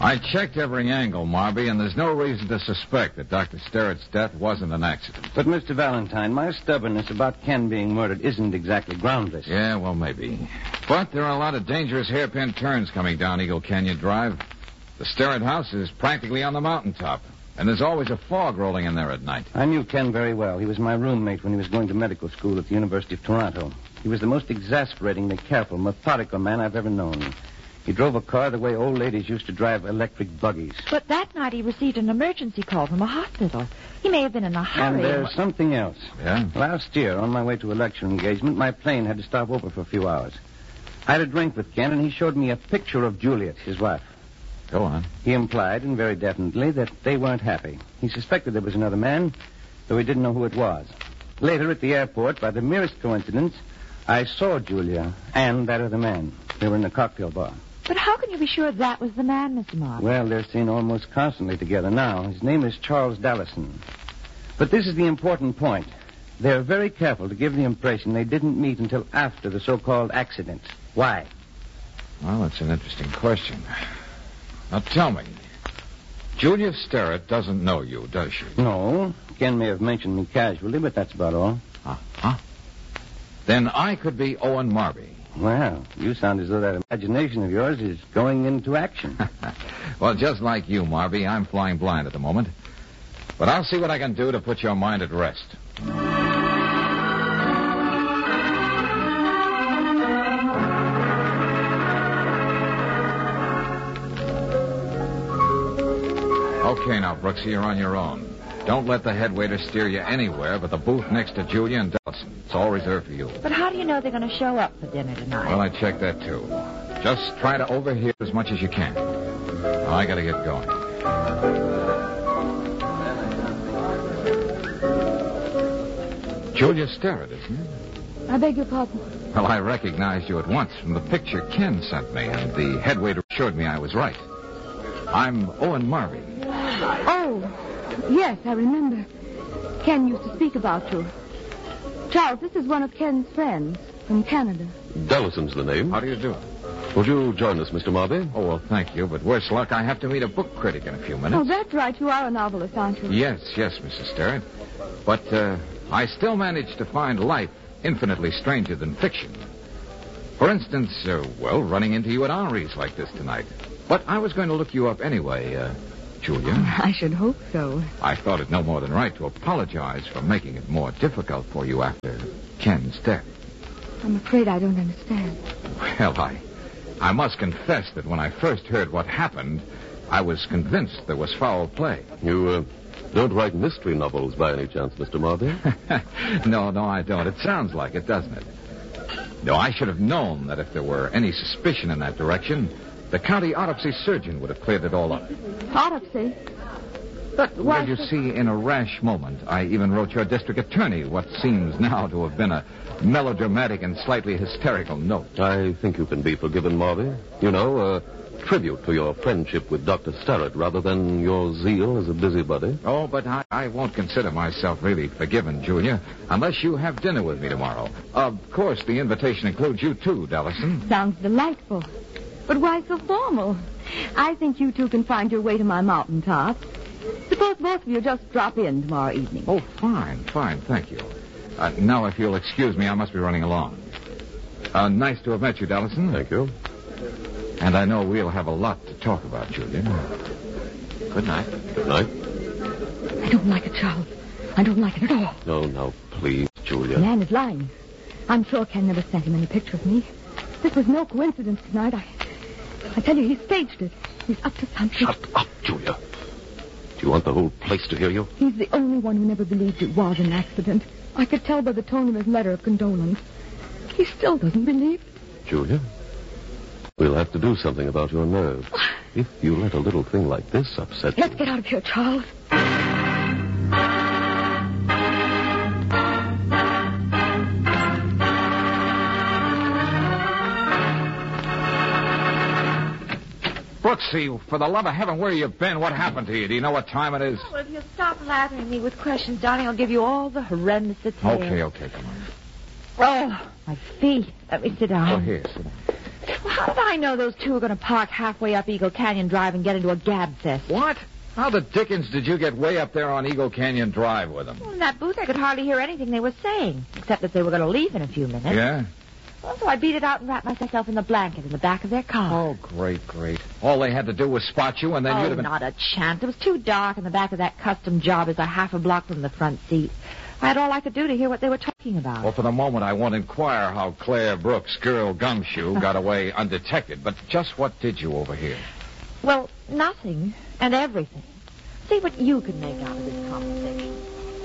I checked every angle, Marby, and there's no reason to suspect that Dr. Sterrett's death wasn't an accident. But, Mr. Valentine, my stubbornness about Ken being murdered isn't exactly groundless. Yeah, well, maybe. But there are a lot of dangerous hairpin turns coming down Eagle Canyon Drive. The Sterrett house is practically on the mountaintop, and there's always a fog rolling in there at night. I knew Ken very well. He was my roommate when he was going to medical school at the University of Toronto. He was the most exasperatingly careful, methodical man I've ever known. He drove a car the way old ladies used to drive electric buggies. But that night he received an emergency call from a hospital. He may have been in a hurry. And there's something else. Yeah? Last year, on my way to a lecture engagement, my plane had to stop over for a few hours. I had a drink with Ken, and he showed me a picture of Juliet, his wife. Go on. He implied, and very definitely, that they weren't happy. He suspected there was another man, though he didn't know who it was. Later, at the airport, by the merest coincidence, I saw Julia and that other man. They were in the cocktail bar. But how can you be sure that was the man, Mr. Martin? Well, they're seen almost constantly together now. His name is Charles Dallison. But this is the important point. They're very careful to give the impression they didn't meet until after the so-called accident. Why? Well, that's an interesting question. Now, tell me, Julia Sterrett doesn't know you, does she? No. Ken may have mentioned me casually, but that's about all. Huh? Then I could be Owen Marby. Well, you sound as though that imagination of yours is going into action. Well, just like you, Marby, I'm flying blind at the moment. But I'll see what I can do to put your mind at rest. Okay, now, Brooksy, you're on your own. Don't let the head waiter steer you anywhere but the booth next to Julia and Dawson. It's all reserved for you. But how do you know they're going to show up for dinner tonight? Well, I checked that, too. Just try to overhear as much as you can. Now, I got to get going. Julia Sterrett, isn't it? I beg your pardon. Well, I recognized you at once from the picture Ken sent me, and the head waiter assured me I was right. I'm Owen Marby. Oh, yes, I remember. Ken used to speak about you. Charles, this is one of Ken's friends from Canada. Dallison's the name. How do you do? Would you join us, Mr. Marby? Oh, well, thank you, but worse luck, I have to meet a book critic in a few minutes. Oh, that's right. You are a novelist, aren't you? Yes, Mrs. Sterrett. But I still manage to find life infinitely stranger than fiction. For instance, running into you at Henri's like this tonight. But I was going to look you up anyway, Julia. I should hope so. I thought it no more than right to apologize for making it more difficult for you after Ken's death. I'm afraid I don't understand. Well, I must confess that when I first heard what happened, I was convinced there was foul play. You don't write mystery novels by any chance, Mr. Marby? No, I don't. It sounds like it, doesn't it? No, I should have known that if there were any suspicion in that direction, the county autopsy surgeon would have cleared it all up. Autopsy? But why... Well, you see, in a rash moment, I even wrote your district attorney what seems now to have been a melodramatic and slightly hysterical note. I think you can be forgiven, Marby. You know, a tribute to your friendship with Dr. Sterrett rather than your zeal as a busybody. Oh, but I won't consider myself really forgiven, Julia, unless you have dinner with me tomorrow. Of course, the invitation includes you, too, Dallison. Sounds delightful. But why so formal? I think you two can find your way to my mountaintop. Suppose both of you just drop in tomorrow evening. Oh, fine, thank you. Now, if you'll excuse me, I must be running along. Nice to have met you, Dallison. Thank you. And I know we'll have a lot to talk about, Julia. Good night. Good night. I don't like it, Charles. I don't like it at all. No, please, Julia. The man is lying. I'm sure Ken never sent him any picture of me. This was no coincidence tonight. I tell you, he staged it. He's up to something. Shut up, Julia. Do you want the whole place to hear you? He's the only one who never believed it was an accident. I could tell by the tone of his letter of condolence. He still doesn't believe it. Julia, we'll have to do something about your nerves. If you let a little thing like this upset you... Let's get out of here, Charles. Brooksy, for the love of heaven, where you been? What happened to you? Do you know what time it is? Well, if you'll stop lathering me with questions, darling, I'll give you all the horrendous details. Okay, come on. Oh, my feet. Let me sit down. Oh, here, sit down. Well, how did I know those two were going to park halfway up Eagle Canyon Drive and get into a gab fest? What? How the dickens did you get way up there on Eagle Canyon Drive with them? Well, in that booth, I could hardly hear anything they were saying, except that they were going to leave in a few minutes. Yeah? Well, so I beat it out and wrapped myself in the blanket in the back of their car. Oh, great. All they had to do was spot you, and then you'd have been... not a chance. It was too dark in the back of that custom job as a half a block from the front seat. I had all I could do to hear what they were talking about. Well, for the moment, I won't inquire how Claire Brooks, girl Gumshoe, got away undetected. But just what did you overhear? Well, nothing and everything. See what you can make out of this conversation.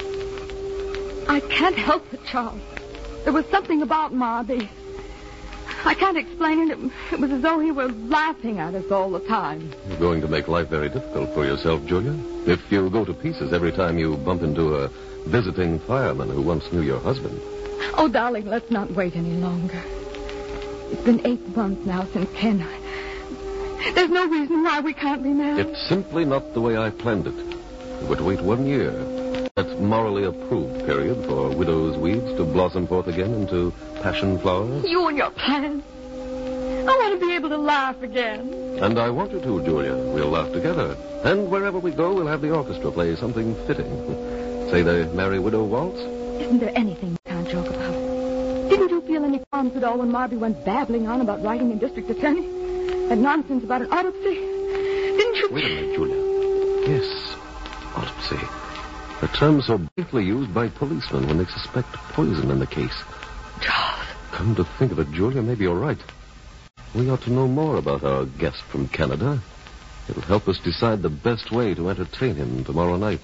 I can't help it, Charles. There was something about Marby. I can't explain it. It was as though he were laughing at us all the time. You're going to make life very difficult for yourself, Julia. If you go to pieces every time you bump into a visiting fireman who once knew your husband. Oh, darling, let's not wait any longer. It's been 8 months now since Ken. There's no reason why we can't be married. It's simply not the way I planned it. We were to wait 1 year. That morally approved period for widow's weeds to blossom forth again into passion flowers. You and your plans. I want to be able to laugh again. And I want you to, Julia. We'll laugh together. And wherever we go, we'll have the orchestra play something fitting. Say the Merry Widow Waltz? Isn't there anything you can't joke about? Didn't you feel any qualms at all when Marby went babbling on about writing a district attorney? That nonsense about an autopsy? Didn't you... Wait a minute, Julia. Yes, autopsy. A term so briefly used by policemen when they suspect poison in the case. Charles. Come to think of it, Julia, maybe you're right. We ought to know more about our guest from Canada. It'll help us decide the best way to entertain him tomorrow night.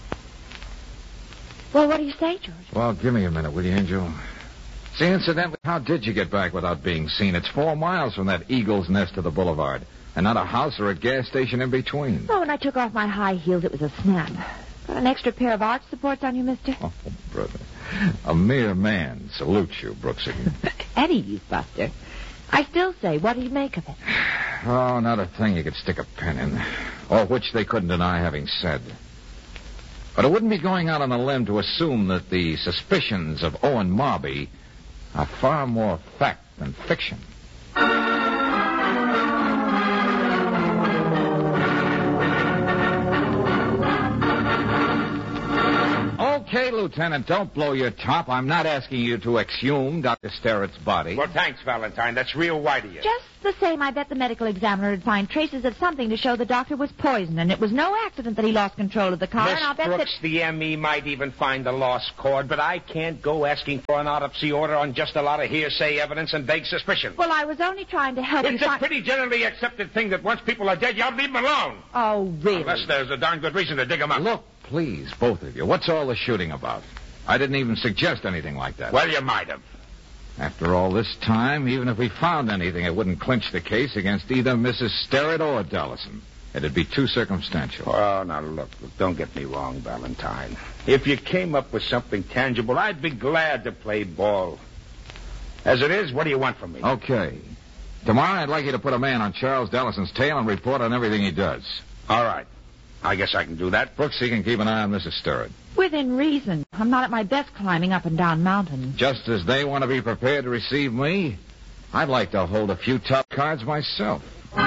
Well, what do you say, George? Well, give me a minute, will you, Angel? See, incidentally, how did you get back without being seen? It's 4 miles from that eagle's nest to the boulevard, and not a house or a gas station in between. Oh, when I took off my high heels, it was a snap. Got an extra pair of arch supports on you, mister? Oh, brother. A mere man salutes you, Brooksy. At ease, Buster. I still say, what do you make of it? Oh, not a thing you could stick a pen in. Or which they couldn't deny having said. But it wouldn't be going out on a limb to assume that the suspicions of Owen Marby are far more fact than fiction. Okay, Lieutenant, don't blow your top. I'm not asking you to exhume Dr. Sterrett's body. Well, thanks, Valentine. That's real white of you. Just the same, I bet the medical examiner would find traces of something to show the doctor was poisoned, and it was no accident that he lost control of the car, Miss and I'll bet Brooks, the ME might even find the lost cord, but I can't go asking for an autopsy order on just a lot of hearsay evidence and vague suspicion. Well, I was only trying to help you It's a find... pretty generally accepted thing that once people are dead, you ought to leave them alone. Oh, really? Unless there's a darn good reason to dig them up. Look, please, both of you, what's all the shooting about? I didn't even suggest anything like that. Well, you might have. After all this time, even if we found anything, it wouldn't clinch the case against either Mrs. Sterrett or Dellison. It'd be too circumstantial. Oh, now, look, don't get me wrong, Valentine. If you came up with something tangible, I'd be glad to play ball. As it is, what do you want from me? Okay. Tomorrow, I'd like you to put a man on Charles Dellison's tail and report on everything he does. All right. I guess I can do that. Brooks, he can keep an eye on Mrs. Sterrett. Within reason. I'm not at my best climbing up and down mountains. Just as they want to be prepared to receive me, I'd like to hold a few top cards myself.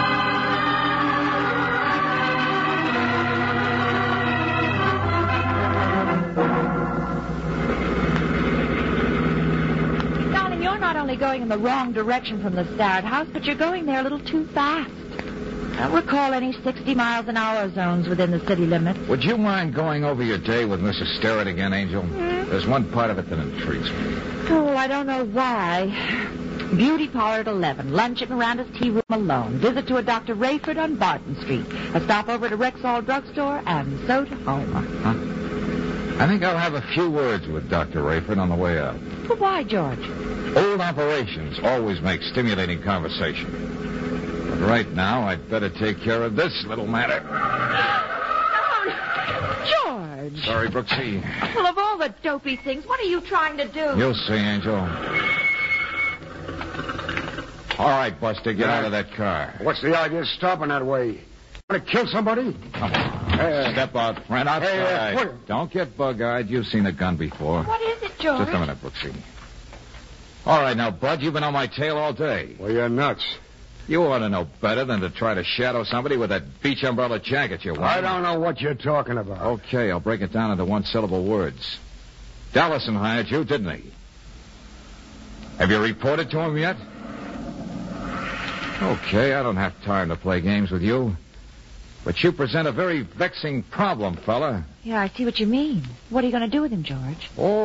Darling, you're not only going in the wrong direction from the Starrett house, but you're going there a little too fast. I don't recall any 60-mile-an-hour zones within the city limits. Would you mind going over your day with Mrs. Sterrett again, Angel? There's one part of it that intrigues me. Oh, I don't know why. Beauty parlor at 11. Lunch at Miranda's tea room alone. Visit to a Dr. Rayford on Barton Street. A stop over to Rexall Drugstore, and so to home. I think I'll have a few words with Dr. Rayford on the way out. Well, why, George? Old operations always make stimulating conversation. But right now, I'd better take care of this little matter. George! Sorry, Brooksy. Well, of all the dopey things, what are you trying to do? You'll see, Angel. All right, Buster, get out of that car. What's the idea of stopping that way? Want to kill somebody? Come on. Step out, friend, outside. what? Don't get bug-eyed. You've seen a gun before. What is it, George? Just a minute, Brooksy. All right, now, Bud, you've been on my tail all day. Well, you're nuts. You ought to know better than to try to shadow somebody with that beach umbrella jacket you're wearing. I don't know what you're talking about. Okay, I'll break it down into one-syllable words. Dallison hired you, didn't he? Have you reported to him yet? Okay, I don't have time to play games with you. But you present a very vexing problem, fella. Yeah, I see what you mean. What are you going to do with him, George?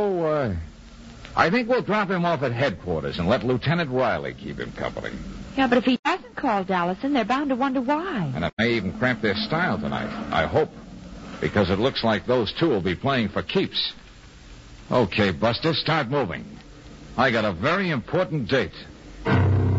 I think we'll drop him off at headquarters and let Lieutenant Riley keep him company. Yeah, but if he hasn't called Dallison, they're bound to wonder why. And it may even cramp their style tonight. I hope. Because it looks like those two will be playing for keeps. Okay, Buster, start moving. I got a very important date.